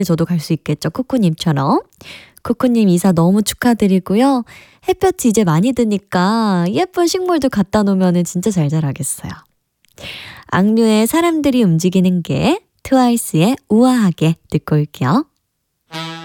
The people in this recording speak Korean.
저도 갈 수 있겠죠. 쿠쿠님처럼. 쿠쿠님 이사 너무 축하드리고요. 햇볕이 이제 많이 드니까 예쁜 식물도 갖다 놓으면 진짜 잘 자라겠어요. 악뮤의 사람들이 움직이는 게 트와이스의 우아하게 듣고 올게요.